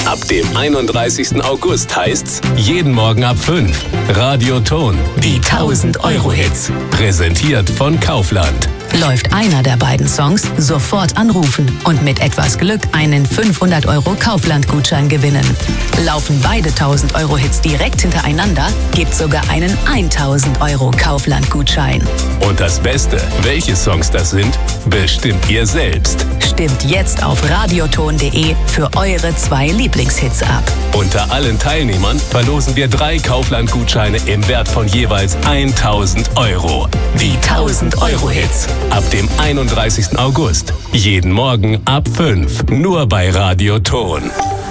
Ab dem 31. August heißt's jeden Morgen ab 5. Radioton, die 1000-Euro-Hits. Präsentiert von Kaufland. Läuft einer der beiden Songs, sofort anrufen und mit etwas Glück einen 500 € Kaufland-Gutschein gewinnen. Laufen beide 1000-Euro-Hits direkt hintereinander, gibt's sogar einen 1000 € Kaufland-Gutschein. Und das Beste, welche Songs das sind, bestimmt ihr selbst. Stimmt jetzt auf radioton.de für eure 2 Lieblingshits ab. Unter allen Teilnehmern verlosen wir 3 Kaufland-Gutscheine im Wert von jeweils 1000 €. Die 1000-Euro-Hits. Ab dem 31. August. Jeden Morgen ab 5. Nur bei Radioton.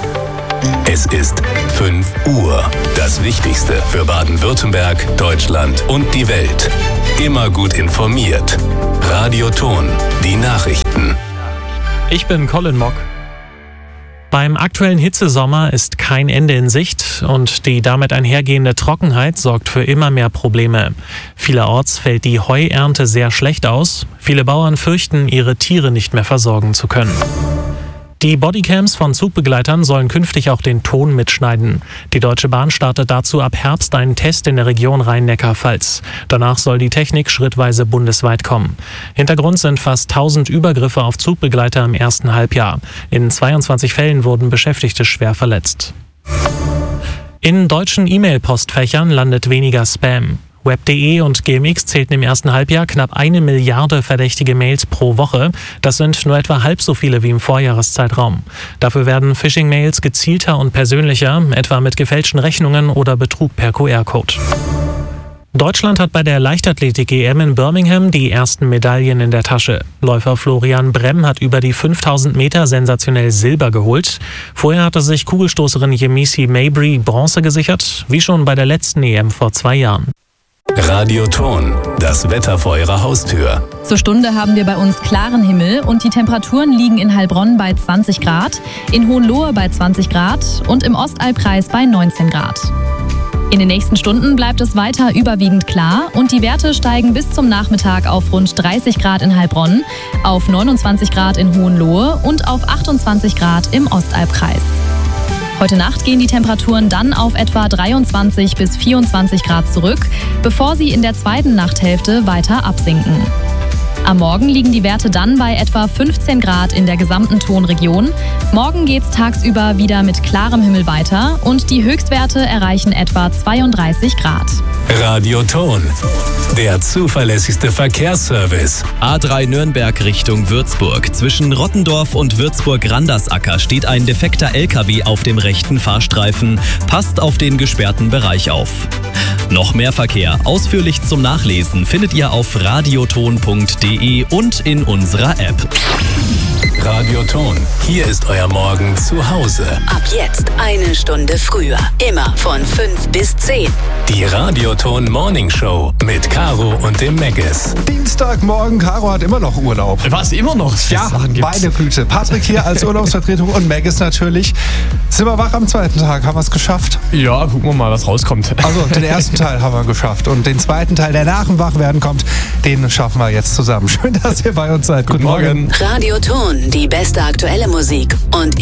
Es ist 5 Uhr. Das Wichtigste für Baden-Württemberg, Deutschland und die Welt. Immer gut informiert. Radioton. Die Nachrichten. Ich bin Colin Mock. Beim aktuellen Hitzesommer ist kein Ende in Sicht und die damit einhergehende Trockenheit sorgt für immer mehr Probleme. Vielerorts fällt die Heuernte sehr schlecht aus. Viele Bauern fürchten, ihre Tiere nicht mehr versorgen zu können. Die Bodycams von Zugbegleitern sollen künftig auch den Ton mitschneiden. Die Deutsche Bahn startet dazu ab Herbst einen Test in der Region Rhein-Neckar-Pfalz. Danach soll die Technik schrittweise bundesweit kommen. Hintergrund sind fast 1000 Übergriffe auf Zugbegleiter im ersten Halbjahr. In 22 Fällen wurden Beschäftigte schwer verletzt. In deutschen E-Mail-Postfächern landet weniger Spam. Web.de und GMX zählten im ersten Halbjahr knapp 1 Milliarde verdächtige Mails pro Woche. Das sind nur etwa halb so viele wie im Vorjahreszeitraum. Dafür werden Phishing-Mails gezielter und persönlicher, etwa mit gefälschten Rechnungen oder Betrug per QR-Code. Deutschland hat bei der Leichtathletik-EM in Birmingham die ersten Medaillen in der Tasche. Läufer Florian Bremm hat über die 5000 Meter sensationell Silber geholt. Vorher hatte sich Kugelstoßerin Yemisi Mabry Bronze gesichert, wie schon bei der letzten EM vor 2 Jahren. Radioton, das Wetter vor Ihrer Haustür. Zur Stunde haben wir bei uns klaren Himmel und die Temperaturen liegen in Heilbronn bei 20 Grad, in Hohenlohe bei 20 Grad und im Ostalbkreis bei 19 Grad. In den nächsten Stunden bleibt es weiter überwiegend klar und die Werte steigen bis zum Nachmittag auf rund 30 Grad in Heilbronn, auf 29 Grad in Hohenlohe und auf 28 Grad im Ostalbkreis. Heute Nacht gehen die Temperaturen dann auf etwa 23 bis 24 Grad zurück, bevor sie in der zweiten Nachthälfte weiter absinken. Am Morgen liegen die Werte dann bei etwa 15 Grad in der gesamten Tonregion. Morgen geht's tagsüber wieder mit klarem Himmel weiter und die Höchstwerte erreichen etwa 32 Grad. Radioton, der zuverlässigste Verkehrsservice. A3 Nürnberg Richtung Würzburg. Zwischen Rottendorf und Würzburg-Randersacker steht ein defekter LKW auf dem rechten Fahrstreifen. Passt auf den gesperrten Bereich auf. Noch mehr Verkehr, ausführlich zum Nachlesen, findet ihr auf radioton.de und in unserer App. Radioton, hier ist euer Morgen zu Hause. Ab jetzt 1 Stunde früher. Immer von 5 bis 10. Die Radioton Morning Show mit Caro und dem Meggis. Dienstagmorgen, Caro hat immer noch Urlaub. Was, immer noch? Ja, meine Güte. Patrick hier als Urlaubsvertretung und Meggis natürlich. Sind wir wach am zweiten Tag? Haben wir es geschafft? Ja, gucken wir mal, was rauskommt. Also, den ersten Teil haben wir geschafft. Und den zweiten Teil, der nach dem Wachwerden kommt, den schaffen wir jetzt zusammen. Schön, dass ihr bei uns seid. Guten Morgen. Radioton, die beste aktuelle Musik und